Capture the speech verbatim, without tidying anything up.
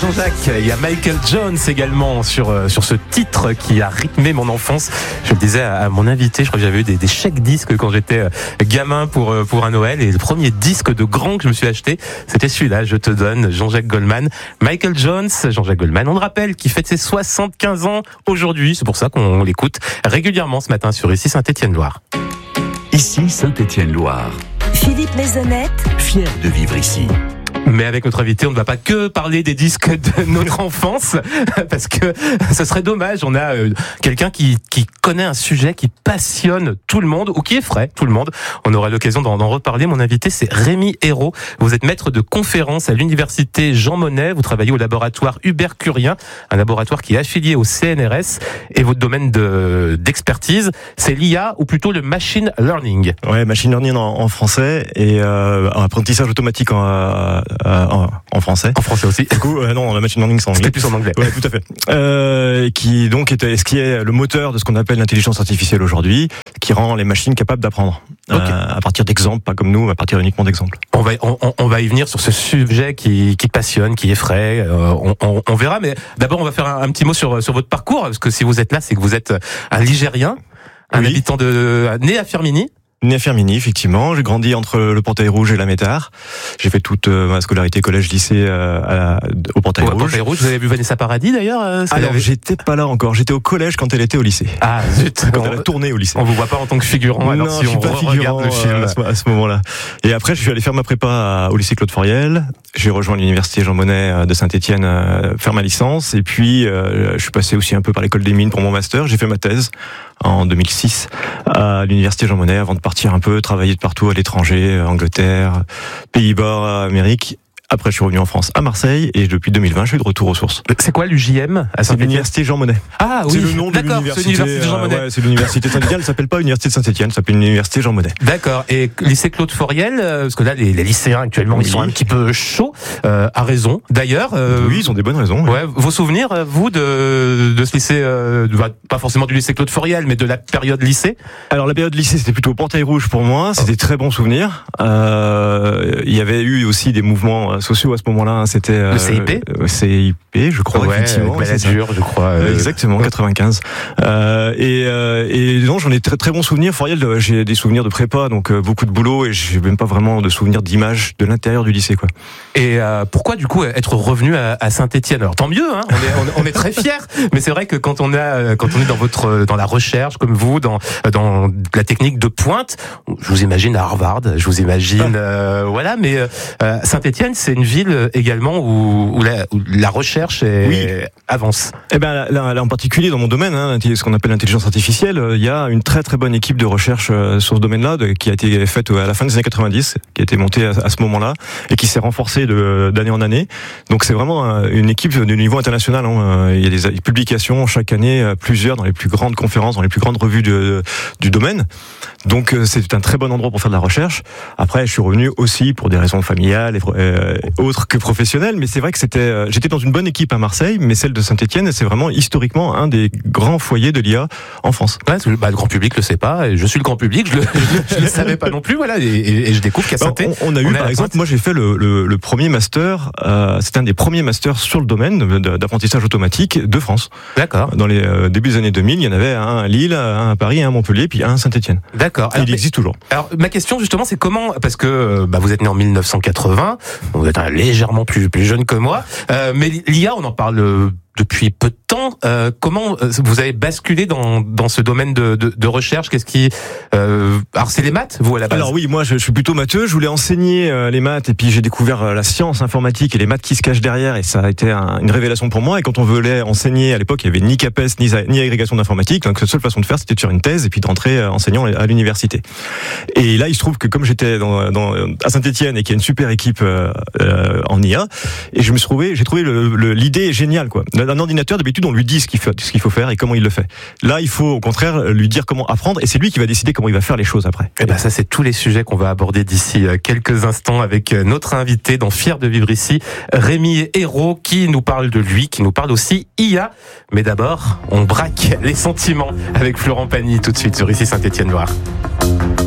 Jean-Jacques, il y a Michael Jones également sur, euh, sur ce titre qui a rythmé mon enfance. Je le disais à, à mon invité, je crois que j'avais eu des, des chèques disques quand j'étais euh, gamin pour, euh, pour un Noël. Et le premier disque de grand que je me suis acheté, c'était celui-là, Je te donne, Jean-Jacques Goldman. Michael Jones, Jean-Jacques Goldman, on le rappelle, qui fête ses soixante-quinze ans aujourd'hui. C'est pour ça qu'on l'écoute régulièrement ce matin sur Ici Saint-Étienne-Loire. Ici Saint-Étienne-Loire. Philippe Maisonnette, Fier de vivre ici. Mais avec notre invité, on ne va pas que parler des disques de notre enfance, parce que ce serait dommage. On a euh, quelqu'un qui, qui connaît un sujet qui passionne tout le monde, ou qui effraie tout le monde. On aura l'occasion d'en, d'en reparler. Mon invité, c'est Rémi Hérault. Vous êtes maître de conférence à l'université Jean Monnet. Vous travaillez au laboratoire Hubert Curien, un laboratoire qui est affilié au C N R S. Et votre domaine de, d'expertise, c'est l'I A, ou plutôt le machine learning. Ouais, machine learning en, en français et euh, apprentissage automatique en, euh, en, en français. En français aussi. Du coup, euh, non, la machine learning c'est en anglais. C'était plus en anglais. Ouais, tout à fait. Euh, qui donc est ce qui est le moteur de ce qu'on appelle l'intelligence artificielle aujourd'hui, qui rend les machines capables d'apprendre okay. euh, à partir d'exemples, pas comme nous, à partir uniquement d'exemples. On va on, on va y venir sur ce sujet qui, qui passionne, qui effraie. Euh, on, on, on verra, mais d'abord on va faire un, un petit mot sur sur votre parcours, parce que si vous êtes là, c'est que vous êtes un Ligérien, un oui. habitant de né à Firminy. Né à Firminy, effectivement. J'ai grandi entre le Portail Rouge et la Métard. J'ai fait toute euh, ma scolarité collège-lycée euh, à la, au Portail Rouge. Portail Rouge. Vous avez vu Vanessa Paradis d'ailleurs euh, Alors, avait... j'étais pas là encore. J'étais au collège quand elle était au lycée. Ah zut. Quand elle a tourné au lycée. On vous voit pas en tant que figurant. Alors non, si je suis on pas figurant regarde le film à ce, à ce moment-là. Et après, je suis allé faire ma prépa au lycée Claude Foriel. J'ai rejoint l'université Jean Monnet de Saint-Étienne, euh, faire ma licence. Et puis, euh, je suis passé aussi un peu par l'école des mines pour mon master. J'ai fait ma thèse en deux mille six à l'université Jean Monnet avant de partir un peu travailler de partout à l'étranger, Angleterre, Pays-Bas, Amérique. Après, je suis revenu en France, à Marseille, et depuis deux mille vingt, je suis de retour aux sources. C'est quoi l'U J M à C'est l'université Jean Monnet. Ah oui, c'est le nom de d'accord, l'université. C'est l'université Jean Monnet. Euh, ouais, c'est l'université Saint-Étienne. Elle s'appelle pas l'université de Saint-Étienne, elle s'appelle l'université Jean Monnet. D'accord. Et lycée Claude Foriel, parce que là, les, les lycéens actuellement, oui. ils sont un petit peu chauds, euh, à raison. D'ailleurs, euh, oui, ils ont des bonnes raisons. Ouais. Vos souvenirs, vous, de de ce lycée, euh, pas forcément du lycée Claude Foriel, mais de la période lycée. Alors la période lycée, c'était plutôt au Portail Rouge pour moi. C'était oh. très bons souvenirs. Euh, il y avait eu aussi des mouvements sociaux à ce moment-là. C'était euh, le C I P, euh, C I P, je crois, ouais, effectivement. Balladur, je crois. Euh... Exactement, quatre-vingt-quinze. Euh, et, euh, et non, j'en ai très très bons souvenirs. Foriel, j'ai des souvenirs de prépa, donc euh, beaucoup de boulot, et j'ai même pas vraiment de souvenirs d'image de l'intérieur du lycée, quoi. Et euh, pourquoi du coup être revenu à, à Saint-Étienne? Alors tant mieux, hein, on est on, on est très fiers. Mais c'est vrai que quand on a quand on est dans votre dans la recherche comme vous, dans dans la technique de pointe, je vous imagine à Harvard, je vous imagine, euh, voilà. Mais euh, Saint-Étienne, c'est une ville également où, où, la, où la recherche est, oui. avance. Eh ben là, là, là, en particulier dans mon domaine, hein, ce qu'on appelle l'intelligence artificielle, il y a une très très bonne équipe de recherche euh, sur ce domaine-là, de, qui a été faite à la fin des années quatre-vingt-dix, qui a été montée à, à ce moment-là et qui s'est renforcée de, d'année en année. Donc c'est vraiment euh, une équipe de niveau international. Hein. Il y a des, des publications chaque année, plusieurs dans les plus grandes conférences, dans les plus grandes revues de, de, du domaine. Donc euh, c'est un très bon endroit pour faire de la recherche. Après, je suis revenu aussi pour des raisons familiales et euh, autres que professionnelles, mais c'est vrai que c'était, euh, j'étais dans une bonne équipe à Marseille, mais celle de Saint-Étienne, c'est vraiment historiquement un des grands foyers de l'I A en France. Ouais, bah, le grand public le sait pas, et je suis le grand public, je le, je, je le savais pas non plus, voilà, et, et, et je découvre qu'à Saint-Étienne. On, on a eu, par exemple, moi j'ai fait le, le, le premier master, euh, c'était un des premiers masters sur le domaine d'apprentissage automatique de France. D'accord. Dans les euh, débuts des années deux mille, il y en avait un à Lille, un à Paris, un à Montpellier, puis un à Saint-Étienne. D'accord. Alors, il existe toujours. Alors ma question justement, c'est comment, parce que bah, vous êtes né en mille neuf cent quatre-vingts, vous êtes un légèrement plus plus jeune que moi, euh, mais l'I A, on en parle euh, depuis peu de temps. Euh, comment euh, vous avez basculé dans dans ce domaine de de, de recherche? Qu'est-ce qui euh, alors c'est les maths, vous à la base? Alors oui, moi je, je suis plutôt matheux. Je voulais enseigner euh, les maths, et puis j'ai découvert euh, la science informatique et les maths qui se cachent derrière, et ça a été un, une révélation pour moi. Et quand on voulait enseigner à l'époque, il y avait ni CAPES ni, ni agrégation d'informatique, donc la seule façon de faire, c'était de faire une thèse et puis de rentrer euh, enseignant à l'université. Et là, il se trouve que comme j'étais dans, dans à Saint-Étienne et qu'il y a une super équipe euh, euh, en I A, et je me suis trouvé, j'ai trouvé le, le, l'idée géniale, quoi. Un ordinateur, d'habitude, on lui dit ce qu'il faut, ce qu'il faut faire et comment il le fait. Là, il faut au contraire lui dire comment apprendre, et c'est lui qui va décider comment il va faire les choses après. Et ben ça, c'est tous les sujets qu'on va aborder d'ici quelques instants avec notre invité dans Fier de vivre ici, Rémi Hérault, qui nous parle de lui, qui nous parle aussi I A. Mais d'abord, on braque les sentiments avec Florent Pagny tout de suite sur Ici Saint-Étienne-Loire.